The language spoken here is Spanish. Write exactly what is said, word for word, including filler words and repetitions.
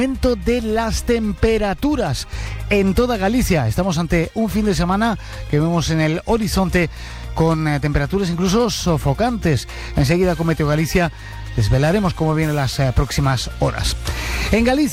Aumento de las temperaturas en toda Galicia. Estamos ante un fin de semana que vemos en el horizonte con eh, temperaturas incluso sofocantes. Enseguida con Meteo Galicia desvelaremos cómo vienen las eh, próximas horas. En Galicia